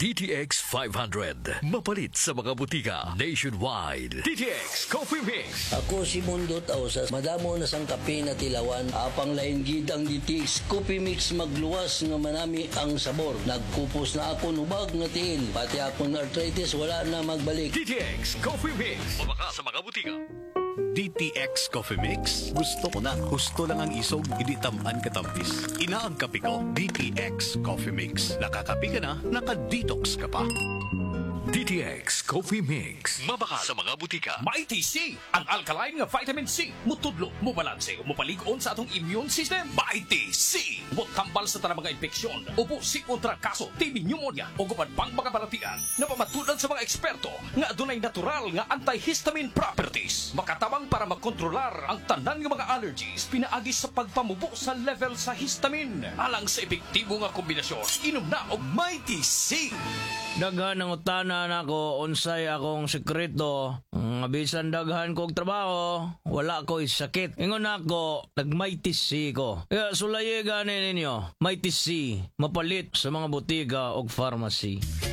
DTX 500. Mapalit sa mga butika nationwide. DTX Coffee Mix. Ako si Mundo Tausas, madamo na sang kape na tilawan, apang lain gid ang DTX Coffee Mix magluwas nga manami ang sabor. Nagkupos na ako nubag nga tiil, pati akong arthritis wala na magbalik. DTX Coffee Mix. Mabaka sa mga butika. DTX Coffee Mix. Gusto ko na. Gusto lang ang isog, hindi tamaan katampis. Ina ang kape ko, DTX Coffee Mix. Nakakape ka na, naka-detox ka pa. DTX Coffee Mix. Mabaka sa mga butika. Mighty C, ang alkaline nga vitamin C. Mutudlo, mubalanse, mupaligon sa atong immune system. Mighty C, mutambal sa tanang mga infeksyon. Upo si kontra kaso, TB pneumonia, o gupan pang mga balatian. Napamatudan sa mga eksperto nga adunay natural nga antihistamine properties. Makatabang para makontrolar ang tanan nga mga allergies pinaagi sa pagpamubo sa level sa histamine. Alang sa epektibo nga kombinasyon, inom na og Mighty C. Daghan ang utana nako unsay akong sekreto. Bisan daghan kog trabaho, wala ko sakit. Ingon ako, nag-Mighty C ko. Kaya sulaye gani ninyo, Mighty C, mapalit sa mga botiga og pharmacy.